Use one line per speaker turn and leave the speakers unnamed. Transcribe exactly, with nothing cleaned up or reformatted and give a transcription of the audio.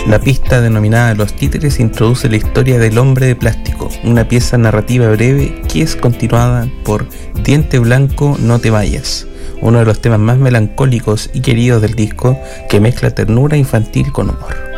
La pista denominada Los Títeres introduce la historia del Hombre de Plástico, una pieza narrativa breve que es continuada por Diente Blanco, No Te Vayas, uno de los temas más melancólicos y queridos del disco, que mezcla ternura infantil con humor.